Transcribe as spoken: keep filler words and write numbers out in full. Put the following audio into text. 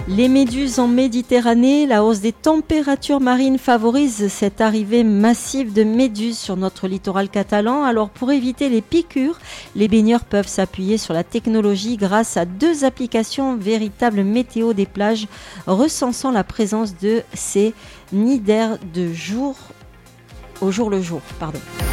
Les méduses en Méditerranée, la hausse des températures marines favorise cette arrivée massive de méduses sur notre littoral catalan. Alors pour éviter les piqûres, les baigneurs peuvent s'appuyer sur la technologie grâce à deux applications véritables météo des plages recensant la présence de ces nidaires de jour au jour le jour. Pardon.